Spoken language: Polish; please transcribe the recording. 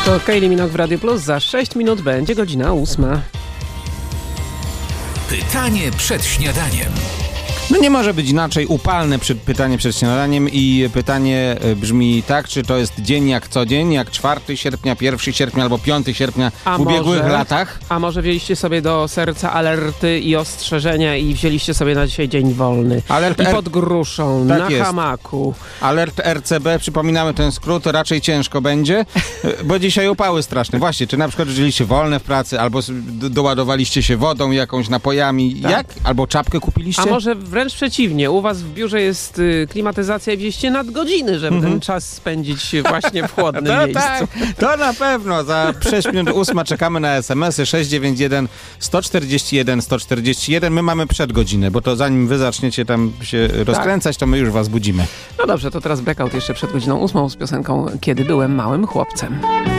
To Kylie Minogue w Radio Plus. Za 6 minut będzie godzina 8. Pytanie przed śniadaniem. No nie może być inaczej. Upalne pytanie przed śniadaniem i pytanie brzmi tak, czy to jest dzień jak co dzień, jak 4 sierpnia, 1 sierpnia albo 5 sierpnia w ubiegłych latach? A może wzięliście sobie do serca alerty i ostrzeżenia i wzięliście sobie na dzisiaj dzień wolny. I pod gruszą, tak na jest. hamaku. Alert RCB, przypominamy ten skrót, raczej ciężko będzie, bo dzisiaj upały straszne. Właśnie, czy na przykład wzięliście wolne w pracy, albo doładowaliście się wodą jakąś, napojami, tak. Jak? Albo czapkę kupiliście? A może wręcz przeciwnie, u was w biurze jest klimatyzacja i wzięliście nadgodziny, żeby ten czas spędzić właśnie w chłodnym miejscu. Tak, to na pewno. Za 6 minut 8 czekamy na SMS-y 691 141 141. My mamy przedgodzinę, bo to zanim wy zaczniecie tam się rozkręcać, to my już was budzimy. No dobrze, to teraz blackout jeszcze przed godziną 8 z piosenką Kiedy byłem małym chłopcem.